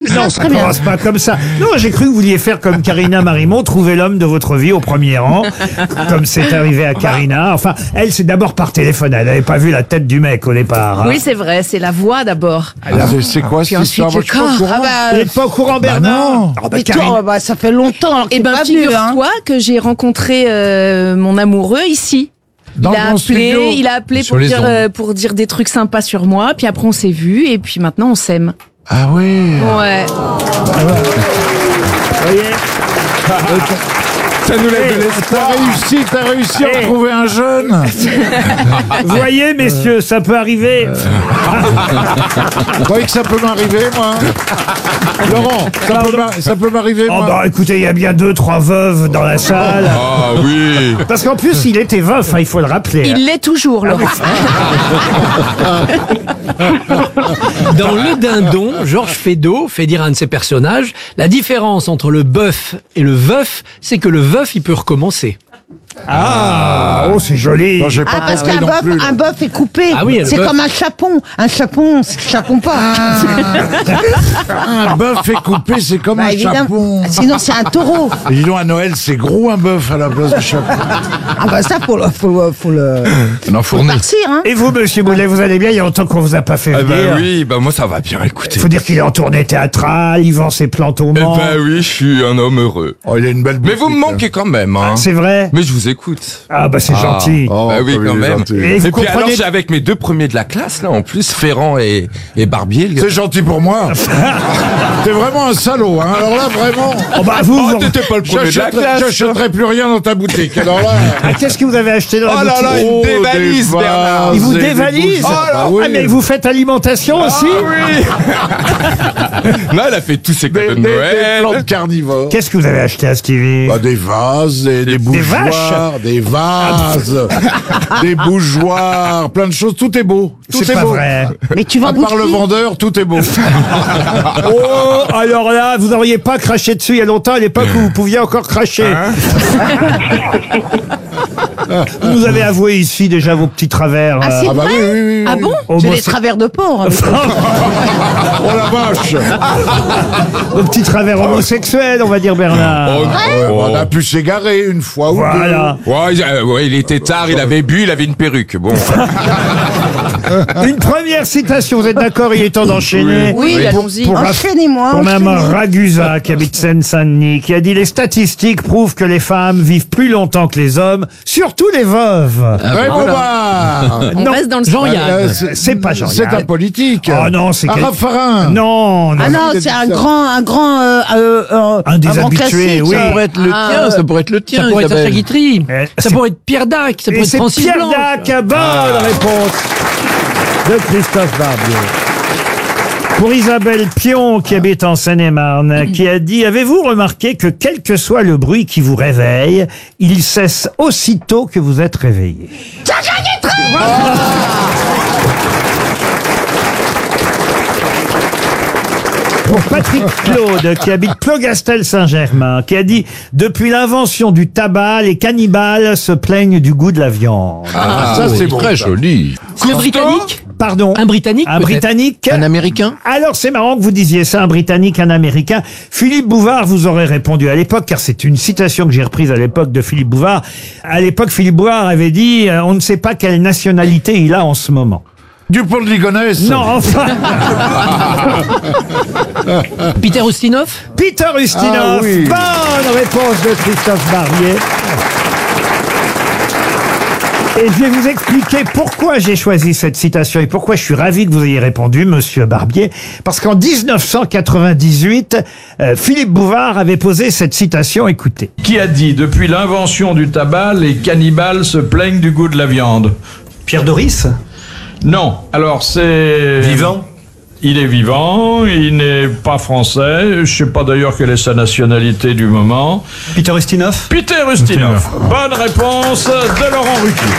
Non, ça commence pas comme ça. Non, j'ai cru que vous vouliez faire comme Karina Marimont, trouver l'homme de votre vie au premier rang, comme c'est arrivé à Karina. Enfin, elle, c'est d'abord par téléphone. Elle n'avait pas vu la tête du mec au départ. Hein. Oui, c'est vrai, c'est la voix d'abord. C'est quoi Puis cette ensuite histoire? le Moi, je suis pas au corps. courant. Vous n'êtes pas au courant, Bernard? non. Ah bah, Mais Karine- toi, ça fait longtemps alors que Eh t'es ben, pas venu, hein. figure-toi que j'ai rencontré mon amoureux ici. Dans le grand studio. Il a appelé Sur les pour dire des trucs sympas sur moi, puis après on s'est vus, et puis maintenant on s'aime. Ah oui. Ouais. Vous voyez Ça nous laisse de l'espoir. T'as réussi à Eh. trouver un jeune. Vous voyez, messieurs, ça peut arriver. Vous voyez que ça peut m'arriver, moi? Laurent, ça peut m'arriver, Oh moi? bah écoutez, il y a bien 2-3 veuves dans la salle. Ah oui. Parce qu'en plus, il était veuf, hein, il faut le rappeler. Il l'est toujours, Laurent. Dans Le Dindon, Georges Feydeau fait dire à un de ses personnages, la différence entre le bœuf et le veuf, c'est que le veuf, il peut recommencer. Ah, oh, c'est joli. Non, j'ai pas Ah, parce compris qu'un non plus. un bœuf est coupé. Ah oui, le c'est bœuf. comme un chapon. Un chapon, c'est chapon pas. Un bœuf est coupé, c'est comme Bah, un évidemment. chapon. Sinon, c'est un taureau. Et dis donc, à Noël, c'est gros un bœuf à la place du chapon. Ah bah ça, faut le Non, fourni. farcir, hein. Et vous, monsieur Boulet, vous allez bien? Il y a longtemps qu'on vous a pas fait Eh venir. ben oui, bah moi ça va bien, écoutez. Il faut dire qu'il est en tournée théâtrale, il vend ses plantes au Eh Mans. ben oui, je suis un homme heureux. Oh, il a une belle Mais vous me boutique, manquez quand même, hein. C'est vrai? Mais je vous écoute. Ah bah c'est gentil. Oh, bah oui, comme quand il est même. gentil. Et vous Et puis alors, comprenez- j'ai avec mes deux premiers de la classe, là, en plus, Ferrand et Barbier. le gars. C'est gentil pour moi. T'es vraiment un salaud, hein. Alors là, vraiment. Oh bah vous, Oh, vous- t'étais pas le premier de la classe. J'achèterai plus rien dans ta boutique. Alors là. Ah, qu'est-ce que vous avez acheté dans la Oh là boutique? là, il me Oh, dévalise, des Bernard. vases Il vous et des dévalise? bougies. Oh là, Ah oui. Ah mais vous faites alimentation aussi? Oui. Non, elle a fait tous ses cadeaux de Des Noël. plantes carnivores. Qu'est-ce que vous avez acheté à Stevie? Bah, des vases, des bougeoirs, des vases, des bougeoirs, plein de choses. Tout est beau. Tout C'est est pas beau. vrai. Mais tu À vends part le vendeur, tout est beau. Oh, alors là, vous n'auriez pas craché dessus il y a longtemps, à l'époque où vous pouviez encore cracher. Vous nous avez avoué ici déjà vos petits travers. Ah, c'est Ah bah vrai. oui, oui, oui. Ah bon? Oh, J'ai moi, des c'est- travers de porc. Oh la vache. Vos petits travers homosexuels, on va dire, Bernard. On a pu s'égarer une fois ou Voilà. Ouais, il était tard, il avait bu, il avait une perruque. Bon. Une première citation, vous êtes d'accord, il est temps d'enchaîner. Oui, Oui. allons-y. Pour- Enchaînez-moi. Pour Mme enchaînez. Ragusa, qui habite Seine-Saint-Denis, qui a dit « Les statistiques prouvent que les femmes vivent plus longtemps que les hommes, surtout les veuves. Raymond On Non. reste dans le Jean-Yann. C'est pas Jean-Yann. C'est un politique. Oh non, c'est quel- Raffarin. Non, non. Ah non, il a c'est dit un ça. grand, Un des grand habitués, classique, oui. ça. pourrait être le tien, ça pourrait être le tien. Ça pourrait être Sacha Guitry. Eh, Ça c'est- pourrait être Pierre Dac. Ça Et pourrait être c'est Francis Pierre Blanche. Dac, bonne réponse de Christophe Barbier. Pour Isabelle Pion, qui habite en Seine-et-Marne, qui a dit « Avez-vous remarqué que quel que soit le bruit qui vous réveille, il cesse aussitôt que vous êtes réveillé ?» Pour Patrick Claude, qui habite Plogastel-Saint-Germain, qui a dit « Depuis l'invention du tabac, les cannibales se plaignent du goût de la viande. Ça, c'est bon. Très joli. Le Britannique. » Pardon. Un Britannique, Un peut-être. Britannique. Un Américain? Alors c'est marrant que vous disiez ça, un Britannique, un Américain. Philippe Bouvard vous aurait répondu à l'époque, car c'est une citation que j'ai reprise à l'époque de Philippe Bouvard. À l'époque, Philippe Bouvard avait dit « On ne sait pas quelle nationalité il a en ce moment. Dupont de Ligonnès. » Non, enfin, Peter Ustinov. Peter Ustinov. Ah oui. Bonne réponse de Christophe Barbier. Et je vais vous expliquer pourquoi j'ai choisi cette citation et pourquoi je suis ravi que vous ayez répondu, monsieur Barbier. Parce qu'en 1998, Philippe Bouvard avait posé cette citation, écoutez. Qui a dit « Depuis l'invention du tabac, les cannibales se plaignent du goût de la viande Pierre Doris ? » Non. Alors c'est... Vivant ? Il est vivant, il n'est pas français, je sais pas d'ailleurs quelle est sa nationalité du moment. Peter Ustinov ? Peter Ustinov. Bonne réponse de Laurent Ruquier.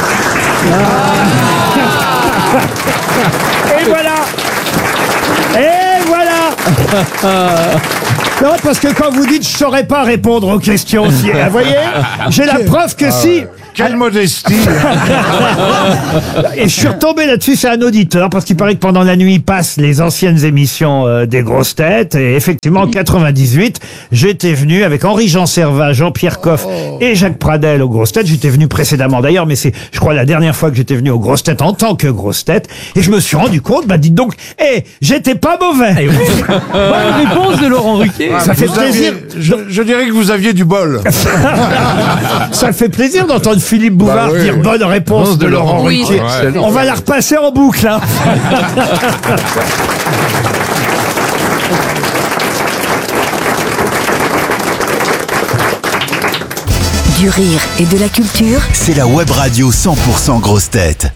Et voilà. Et voilà. Non, parce que quand vous dites je saurais pas répondre aux questions, si, vous voyez, j'ai la preuve que si. Quelle modestie. Et je suis retombé là-dessus, c'est un auditeur, parce qu'il paraît que pendant la nuit, il passe les anciennes émissions des grosses têtes. Et effectivement, en 98, j'étais venu avec Henri-Jean Servat, Jean-Pierre Coff et Jacques Pradel aux grosses têtes. J'étais venu précédemment d'ailleurs, mais c'est, je crois, la dernière fois que j'étais venu aux grosses têtes en tant que grosse tête. Et je me suis rendu compte, bah dites donc, j'étais pas mauvais. Bonne réponse de Laurent Ruquier. Ça fait Vous plaisir. aviez- je dirais que vous aviez du bol. Ça fait plaisir d'entendre Philippe Bouvard Bah oui, dire oui. bonne réponse de Laurent Oui. Ruquier. Ouais. On va la repasser en boucle. Hein. Du rire et de la culture. C'est la web radio 100% grosse tête.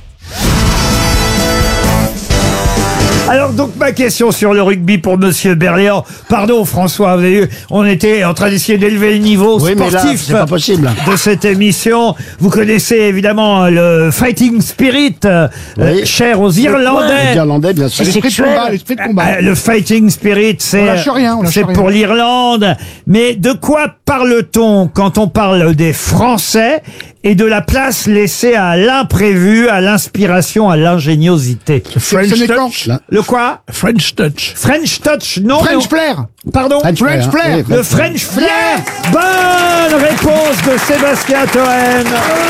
Alors donc ma question sur le rugby pour Monsieur Berléand. Pardon François, vous avez vu, on était en train d'essayer d'élever le niveau Oui, mais là, sportif c'est pas possible. de cette émission. Vous connaissez évidemment le fighting spirit Oui. cher aux Les Irlandais. Irlandais, bien sûr. C'est sexuel. Le fighting spirit, c'est pour l'Irlande. Mais de quoi parle-t-on quand on parle des Français et de la place laissée à l'imprévu, à l'inspiration, à l'ingéniosité? French touch. Le quoi? French touch. French touch, non. French flair. Pardon? French flair. Le French flair. Bonne réponse de Sébastien Toen.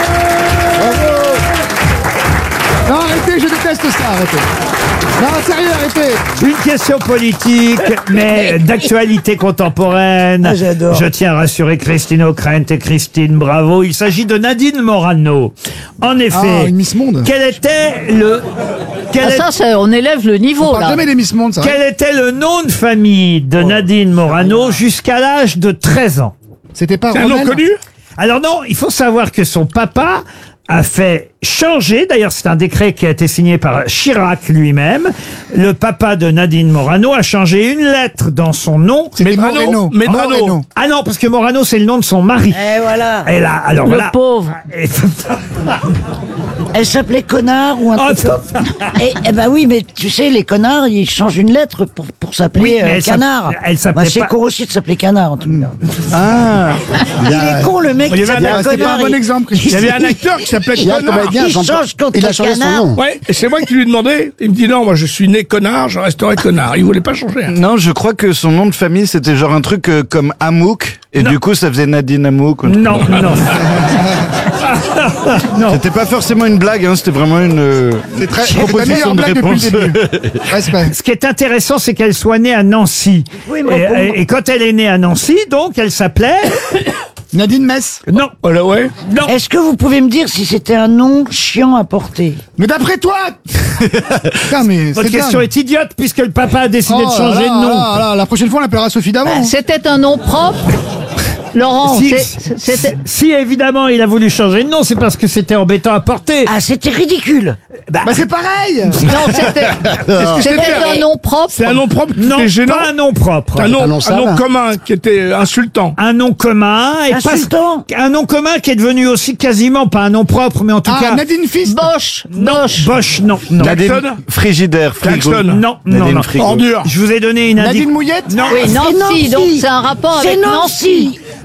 Non, arrêtez, je déteste ça, arrêtez. Non, sérieux, arrêtez. Une question politique, mais d'actualité contemporaine. Ah, j'adore. Je tiens à rassurer Christine O'Krent et Christine Bravo. Il s'agit de Nadine Morano. En effet, une Miss Monde. quel était le... Quel, est- on élève le niveau, là. des Miss Monde, ça. quel était le nom de famille de Nadine Morano jusqu'à l'âge de 13 ans? C'était pas un nom connu? Alors non, il faut savoir que son papa a fait changer, d'ailleurs c'est un décret qui a été signé par Chirac lui-même, le papa de Nadine Morano a changé une lettre dans son nom. Medrano. Ah non, parce que Morano c'est le nom de son mari. Et voilà. Et là, alors Le voilà. pauvre. Et- Elle s'appelait connard ou un Oh, truc. Eh ben oui, mais tu sais, les connards, ils changent une lettre pour s'appeler Oui, mais elle canard. elle s'appelait Bah, c'est pas- con aussi de s'appeler canard, en tout cas. Ah. Il est con, le mec, qui s'appelle connard. Il y avait un acteur qui s'appelait Il y a un comédien, Il change contre il a le changé son canard. nom. Ouais, et c'est moi qui lui ai demandé. Il me dit non, moi je suis né connard, je resterai connard. Il voulait pas changer. Non, je crois que son nom de famille, c'était genre un truc comme Amouk, et Non. du coup, ça faisait Nadine Amouk. Non, non. Non. C'était pas forcément une blague, hein, c'était vraiment une proposition de réponse. Respect. Ce qui est intéressant, c'est qu'elle soit née à Nancy. Oui, mais Et quand elle est née à Nancy, donc, elle s'appelait... Nadine Metz. Non. Voilà, ouais. Non. Est-ce que vous pouvez me dire si c'était un nom chiant à porter? Mais d'après toi. Putain, mais Votre question est idiote puisque le papa a décidé de changer de nom. La prochaine fois, on l'appellera Sophie d'avant. C'était un nom propre. Laurent, Si, c'était... si évidemment il a voulu changer de nom, c'est parce que c'était embêtant à porter. Ah, c'était ridicule. Bah c'est pareil. Non, c'était un nom propre. C'est un nom propre qui Non, était gênant. pas un nom propre. Un nom sale. commun qui était insultant. Un nom commun. Et Insultant. un nom commun qui est devenu aussi quasiment pas un nom propre, mais en tout cas... Nadine Fist. Bosch. Bosch, non. Non. Nadine Jackson. Frigidaire, frigo. Jackson. Non, non, Nadine non. Frigo. Ordure. Je vous ai donné une Nadine Mouillette. Non. Oui, Nancy, Nancy. donc c'est un rapport C'est avec Nancy. Nancy.